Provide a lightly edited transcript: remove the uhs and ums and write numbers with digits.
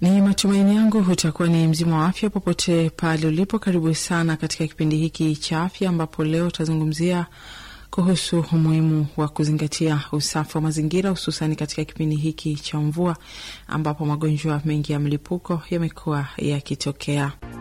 Ni matumaini yangu utakuwa ni mzima wa afya popote pale ulipo. Karibu sana katika kipindi hiki cha afya, ambapo leo tutazungumzia kuhusu umuhimu wa kuzingatia usafi wa mazingira, hususani katika kipindi hiki cha mvua, ambapo magonjwa mengi ya mlipuko yamekuwa yakitokea.